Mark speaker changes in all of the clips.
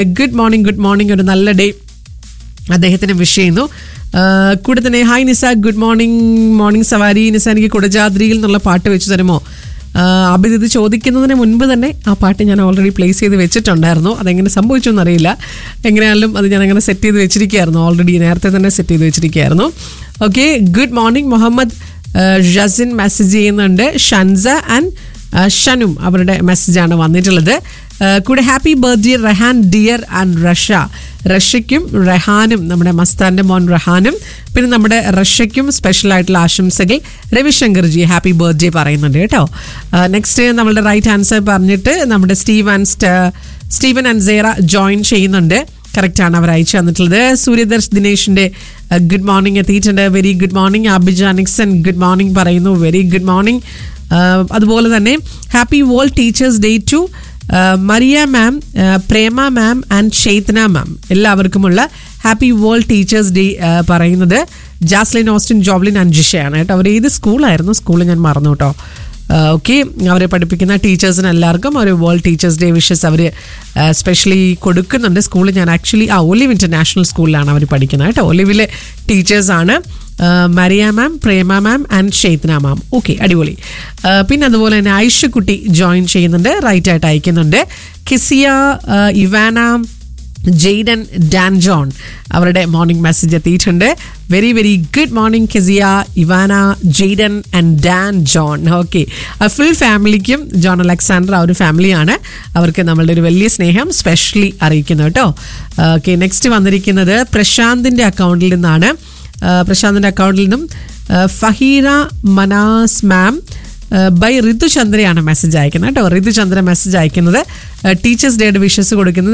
Speaker 1: Good morning ഒരു നല്ല day അദ്ദേഹത്തിന് വിഷ് ചെയ്യുന്നു. കൂടെ തന്നെ ഹായ് നിസ, ഗുഡ് മോർണിംഗ് സവാരി. നിസ, എനിക്ക് കുടജാദ്രിയിൽ നിന്നുള്ള പാട്ട് വെച്ച് തരുമോ? അബിദ് ഇത് ചോദിക്കുന്നതിന് മുൻപ് തന്നെ ആ പാട്ട് ഞാൻ ഓൾറെഡി പ്ലേസ് ചെയ്ത് വെച്ചിട്ടുണ്ടായിരുന്നു. അതെങ്ങനെ സംഭവിച്ചു എന്നറിയില്ല. എങ്ങനെയായാലും അത് ഞാൻ അങ്ങനെ സെറ്റ് ചെയ്ത് വെച്ചിരിക്കുകയായിരുന്നു, ഓൾറെഡി നേരത്തെ തന്നെ സെറ്റ് ചെയ്ത് വെച്ചിരിക്കുകയായിരുന്നു. Okay, good morning. Muhammad Jasin message ചെയ്യുന്നുണ്ട്. ഷൻസ ആൻഡ് ഷനും അവരുടെ മെസ്സേജാണ് വന്നിട്ടുള്ളത്. കൂടെ happy birthday Rahan dear and റഷ്യയ്ക്കും റഹാനും, നമ്മുടെ മസ്താന്റെ മോൻ റഹാനും പിന്നെ നമ്മുടെ റഷ്യയ്ക്കും സ്പെഷ്യൽ ആയിട്ടുള്ള ആശംസകൾ. രവിശങ്കർജി ഹാപ്പി ബർത്ത്ഡേ പറയുന്നുണ്ട് കേട്ടോ. നെക്സ്റ്റ് നമ്മളുടെ റൈറ്റ് ആൻസർ പറഞ്ഞിട്ട് നമ്മുടെ സ്റ്റീവൻ ആൻഡ് സേറ ജോയിൻ ചെയ്യുന്നുണ്ട്. കറക്റ്റാണ് അവർ അയച്ചു തന്നിട്ടുള്ളത്. സൂര്യദർശ് ദിനേഷിന്റെ ഗുഡ് മോർണിംഗ് എത്തിയിട്ടുണ്ട്. Very good morning. Abija Nixon good morning പറയുന്നു. Very good morning. അതുപോലെ തന്നെ happy world teachers day to Maria ma'am, Prema ma'am and Sheythna ma'am. എല്ലാവർക്കുമുള്ള happy world teachers day പറയുന്നത് ജാസ്ലിൻ, ഓസ്റ്റിൻ, ജോബ്ലിൻ ആൻഡ് ജിഷയാണ് കേട്ടോ. അവർ ഏത് സ്കൂളായിരുന്നു? സ്കൂൾ ഞാൻ മറന്നു കേട്ടോ. ഓക്കെ, അവരെ പഠിപ്പിക്കുന്ന ടീച്ചേഴ്സിന് എല്ലാവർക്കും ഒരു വേൾഡ് ടീച്ചേഴ്സ് ഡേ വിഷസ് അവർ സ്പെഷ്യലി കൊടുക്കുന്നുണ്ട്. സ്കൂളിൽ ഞാൻ ആക്ച്വലി ഒലിവ് ഇൻ്റർനാഷണൽ സ്കൂളിലാണ് അവർ പഠിക്കുന്നത് കേട്ടോ. ഒലിവിലെ ടീച്ചേഴ്സാണ് Maria ma'am, Prema ma'am and Sheythna ma'am. Okay, അടിപൊളി. പിന്നെ അതുപോലെ തന്നെ ഐഷക്കുട്ടി ജോയിൻ ചെയ്യുന്നുണ്ട്, റൈറ്റ് ആയിട്ട് അയക്കുന്നുണ്ട്. കിസിയ, ഇവാന, ജെയ്ഡൻ, ഡാൻ ജോൺ അവരുടെ മോർണിംഗ് മെസ്സേജ് എത്തിയിട്ടുണ്ട്. Very very good morning കിസിയ, Ivana, Jayden and Dan John. Okay, full ഫാമിലിക്കും ജോൺ അലക്സാണ്ടർ ആ ഒരു ഫാമിലിയാണ്, അവർക്ക് നമ്മളുടെ ഒരു വലിയ സ്നേഹം സ്പെഷ്യലി അറിയിക്കുന്നു കേട്ടോ. ഓക്കെ, നെക്സ്റ്റ് വന്നിരിക്കുന്നത് പ്രശാന്തിൻ്റെ അക്കൗണ്ടിൽ നിന്നാണ്. പ്രശാന്തിൻ്റെ അക്കൗണ്ടിൽ നിന്നും ഫഹീറ മനാസ് മാം ബൈ ഋതുചന്ദ്രയാണ് മെസ്സേജ് അയക്കുന്നത് കേട്ടോ. ഋതുചന്ദ്ര മെസ്സേജ് അയക്കുന്നത് ടീച്ചേഴ്സ് ഡേയുടെ വിഷസ് കൊടുക്കുന്നത്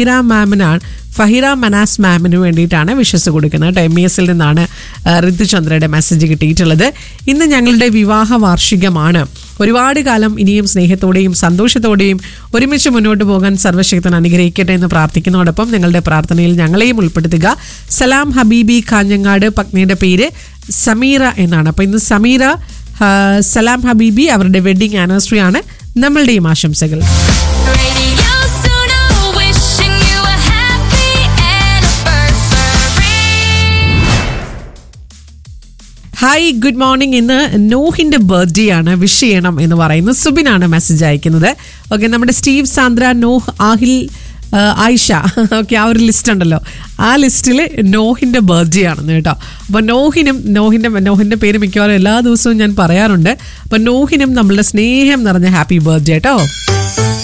Speaker 1: ഫഹിറ മനാസ് മാമിന് വേണ്ടിയിട്ടാണ് വിഷസ് കൊടുക്കുന്നത് കേട്ടോ. MES നിന്നാണ് ഋതുചന്ദ്രയുടെ മെസ്സേജ് കിട്ടിയിട്ടുള്ളത്. ഇന്ന് ഞങ്ങളുടെ വിവാഹ വാർഷികമാണ്. ഒരുപാട് കാലം ഇനിയും സ്നേഹത്തോടെയും സന്തോഷത്തോടെയും ഒരുമിച്ച് മുന്നോട്ട് പോകാൻ സർവശക്തൻ അനുഗ്രഹിക്കട്ടെ എന്ന് പ്രാർത്ഥിക്കുന്നതോടൊപ്പം നിങ്ങളുടെ പ്രാർത്ഥനയിൽ ഞങ്ങളെയും ഉൾപ്പെടുത്തുക. സലാം ഹബീബി, കാഞ്ഞങ്ങാട്. പത്നിയുടെ പേര് സമീറ എന്നാണ്. അപ്പോൾ ഇന്ന് സമീറ, സലാം ഹബീബി അവരുടെ വെഡിങ് ആനിവേഴ്സറി ആണ്. നമ്മളുടെയും ആശംസകൾ. Hi, good morning. ഇന്ന് നോഹിന്റെ ബർത്ത്ഡേ ആണ്, വിഷ് ചെയ്യണം എന്ന് പറയുന്നു. സുബിനാണ് മെസ്സേജ് അയക്കുന്നത്. ഓക്കെ, നമ്മുടെ സ്റ്റീവ്, സാന്ദ്ര, നോഹ്, ആഹിൽ, ആയിഷ, ഓക്കെ, ആ ഒരു ലിസ്റ്റ് ഉണ്ടല്ലോ, ആ ലിസ്റ്റിൽ നോഹിന്റെ ബർത്ത്ഡേ ആണെന്ന് കേട്ടോ. അപ്പോൾ നോഹിന്റെ പേര് മിക്കവാറും എല്ലാ ദിവസവും ഞാൻ പറയാറുണ്ട്. അപ്പോൾ നോഹിനും നമ്മളുടെ സ്നേഹം നിറഞ്ഞ ഹാപ്പി ബർത്ത്ഡേ കേട്ടോ.